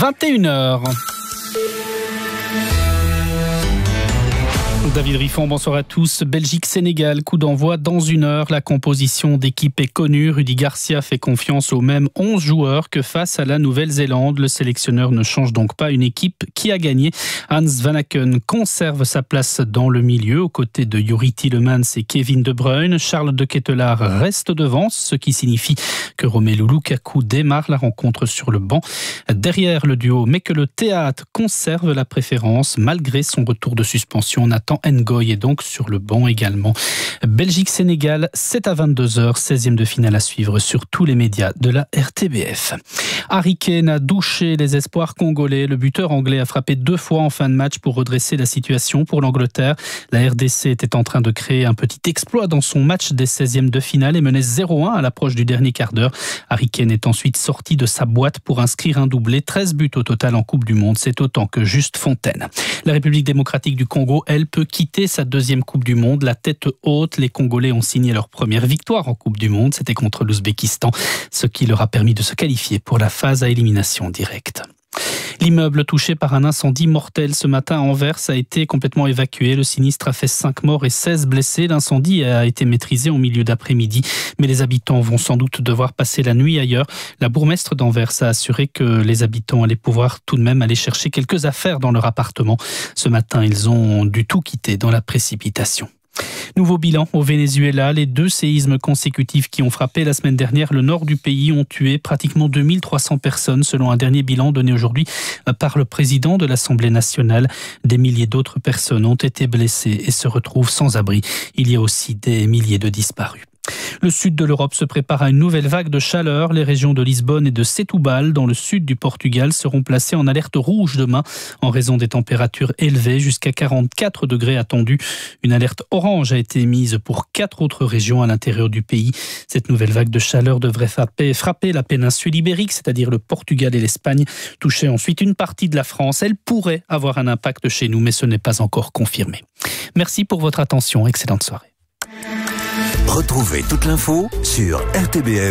21h. David Riffon, bonsoir à tous. Belgique-Sénégal, coup d'envoi dans 1 heure. La composition d'équipe est connue. Rudy Garcia fait confiance aux mêmes 11 joueurs que face à la Nouvelle-Zélande. Le sélectionneur ne change donc pas une équipe qui a gagné. Hans Vanaken conserve sa place dans le milieu aux côtés de Youri Tielemans et Kevin De Bruyne. Charles de Ketelaar reste devant, ce qui signifie que Romelu Lukaku démarre la rencontre sur le banc derrière le duo, mais que le théâtre conserve la préférence malgré son retour de suspension. Nathan Ngoy est donc sur le banc également. Belgique-Sénégal, c'est à 22h, 16e de finale à suivre sur tous les médias de la RTBF. Harry Kane a douché les espoirs congolais. Le buteur anglais a frappé 2 fois en fin de match pour redresser la situation pour l'Angleterre. La RDC était en train de créer un petit exploit dans son match des 16e de finale et menait 0-1 à l'approche du dernier quart d'heure. Harry Kane est ensuite sorti de sa boîte pour inscrire un doublé. 13 buts au total en Coupe du Monde, c'est autant que Juste Fontaine. La République démocratique du Congo, elle, peut quitter sa 2e Coupe du Monde. La tête haute, les Congolais ont signé leur première victoire en Coupe du Monde. C'était contre l'Ouzbékistan, ce qui leur a permis de se qualifier pour la phase à élimination directe. L'immeuble touché par un incendie mortel ce matin à Anvers a été complètement évacué. Le sinistre a fait 5 morts et 16 blessés. L'incendie a été maîtrisé en milieu d'après-midi, mais les habitants vont sans doute devoir passer la nuit ailleurs. La bourgmestre d'Anvers a assuré que les habitants allaient pouvoir tout de même aller chercher quelques affaires dans leur appartement. Ce matin, ils ont dû tout quitter dans la précipitation. Nouveau bilan au Venezuela. Les 2 séismes consécutifs qui ont frappé la semaine dernière le nord du pays ont tué pratiquement 2300 personnes selon un dernier bilan donné aujourd'hui par le président de l'Assemblée nationale. Des milliers d'autres personnes ont été blessées et se retrouvent sans abri. Il y a aussi des milliers de disparus. Le sud de l'Europe se prépare à une nouvelle vague de chaleur. Les régions de Lisbonne et de Setúbal, dans le sud du Portugal, seront placées en alerte rouge demain en raison des températures élevées, jusqu'à 44 degrés attendus. Une alerte orange a été émise pour 4 autres régions à l'intérieur du pays. Cette nouvelle vague de chaleur devrait frapper la péninsule ibérique, c'est-à-dire le Portugal et l'Espagne, toucher ensuite une partie de la France. Elle pourrait avoir un impact chez nous, mais ce n'est pas encore confirmé. Merci pour votre attention. Excellente soirée. Retrouvez toute l'info sur RTBF.